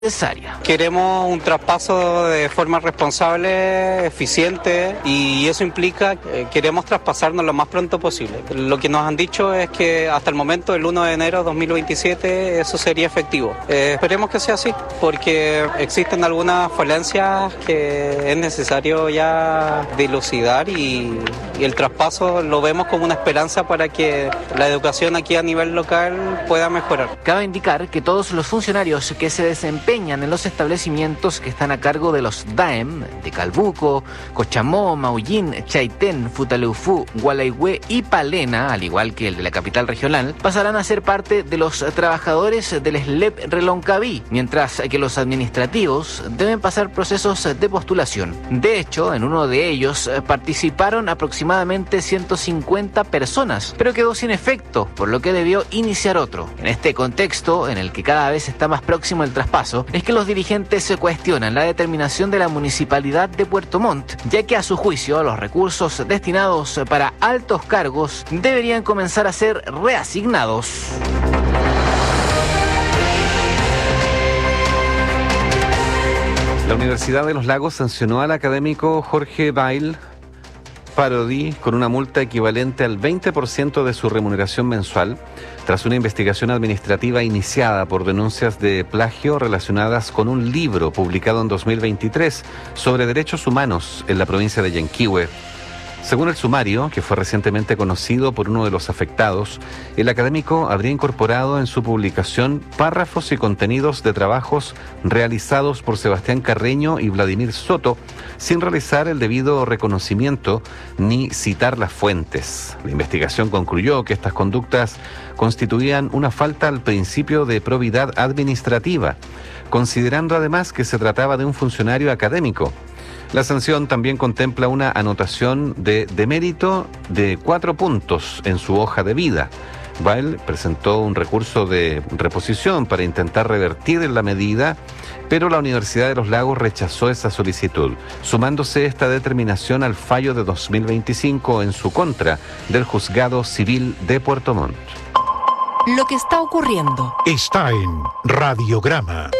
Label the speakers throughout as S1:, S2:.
S1: necesaria.
S2: Queremos un traspaso de forma responsable, eficiente, y eso implica que queremos traspasarnos lo más pronto posible. Lo que nos han dicho es que hasta el momento, el 1 de enero de 2027, eso sería efectivo. Esperemos que sea así, porque existen algunas falencias que es necesario ya dilucidar, y el traspaso lo vemos como una esperanza para que la educación aquí a nivel local pueda mejorar.
S1: Cabe indicar que todos los funcionarios que se desempeñan en los establecimientos que están a cargo de los DAEM de Calbuco, Cochamó, Maullín, Chaitén, Futaleufú, Gualeguay y Palena, al igual que el de la capital regional, pasarán a ser parte de los trabajadores del SLEP Reloncaví, mientras que los administrativos deben pasar procesos de postulación. De hecho, en uno de ellos participaron aproximadamente 150 personas, pero quedó sin efecto, por lo que debió iniciar otro. En este contexto, en el que cada vez está más próximo el traspaso, es que los dirigentes se cuestionan la determinación de la Municipalidad de Puerto Montt, ya que a su juicio los recursos destinados para altos cargos deberían comenzar a ser reasignados.
S3: La Universidad de los Lagos sancionó al académico Jorge Bail Parodi con una multa equivalente al 20% de su remuneración mensual, tras una investigación administrativa iniciada por denuncias de plagio relacionadas con un libro publicado en 2023 sobre derechos humanos en la provincia de Yanquihue. Según el sumario, que fue recientemente conocido por uno de los afectados, el académico habría incorporado en su publicación párrafos y contenidos de trabajos realizados por Sebastián Carreño y Vladimir Soto, sin realizar el debido reconocimiento ni citar las fuentes. La investigación concluyó que estas conductas constituían una falta al principio de probidad administrativa, considerando además que se trataba de un funcionario académico. La sanción también contempla una anotación de demérito de 4 puntos en su hoja de vida. Bail presentó un recurso de reposición para intentar revertir la medida, pero la Universidad de los Lagos rechazó esa solicitud, sumándose esta determinación al fallo de 2025 en su contra del Juzgado Civil de Puerto Montt.
S4: Lo que está ocurriendo
S5: está en Radiograma.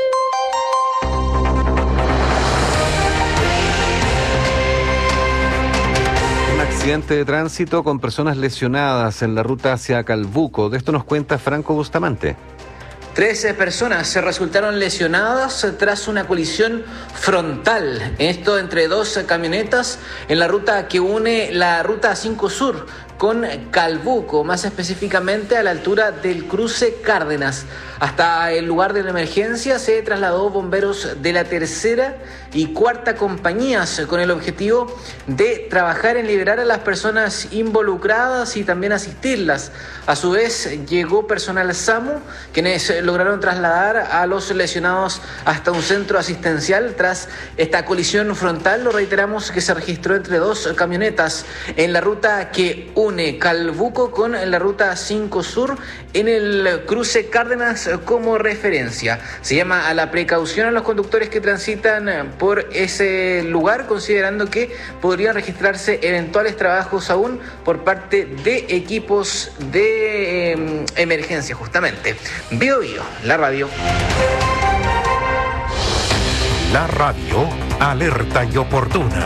S3: Accidente de tránsito con personas lesionadas en la ruta hacia Calbuco. De esto nos cuenta Franco Bustamante.
S1: 13 personas se resultaron lesionadas tras una colisión frontal. Esto entre dos camionetas en la ruta que une la ruta 5 Sur con Calbuco, más específicamente a la altura del cruce Cárdenas. Hasta el lugar de la emergencia se trasladó bomberos de la tercera y cuarta compañías con el objetivo de trabajar en liberar a las personas involucradas y también asistirlas. A su vez llegó personal SAMU, quienes lograron trasladar a los lesionados hasta un centro asistencial tras esta colisión frontal. Lo reiteramos, que se registró entre dos camionetas en la ruta que une Calbuco con la ruta 5 Sur en el cruce Cárdenas como referencia. Se llama a la precaución a los conductores que transitan por ese lugar, considerando que podrían registrarse eventuales trabajos aún por parte de equipos de emergencia, justamente. Bio Bio, la radio.
S5: La radio alerta y oportuna.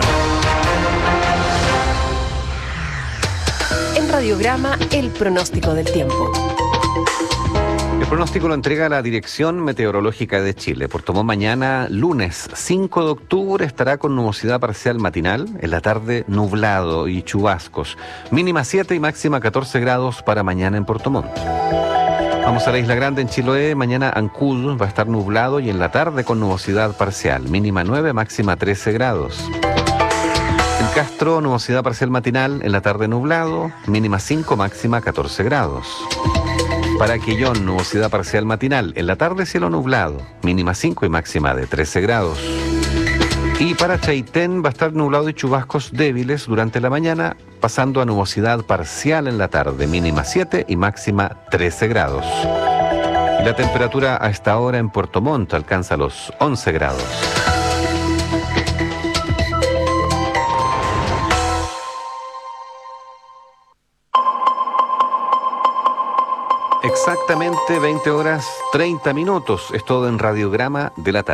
S4: en Radiograma el pronóstico del tiempo.
S3: El pronóstico lo entrega la Dirección Meteorológica de Chile. Puerto Montt mañana, lunes 5 de octubre, estará con nubosidad parcial matinal, en la tarde nublado y chubascos. Mínima 7 y máxima 14 grados para mañana en Puerto Montt. Vamos a la Isla Grande en Chiloé. Mañana Ancud va a estar nublado y en la tarde con nubosidad parcial. Mínima 9, máxima 13 grados. En Castro, nubosidad parcial matinal, en la tarde nublado, mínima 5, máxima 14 grados. Para Quillón, nubosidad parcial matinal, en la tarde cielo nublado, mínima 5 y máxima de 13 grados. Y para Chaitén va a estar nublado y chubascos débiles durante la mañana, pasando a nubosidad parcial en la tarde, mínima 7 y máxima 13 grados. La temperatura a esta hora en Puerto Montt alcanza los 11 grados. Exactamente 20 horas 30 minutos. Es todo en Radiograma de la Tarde.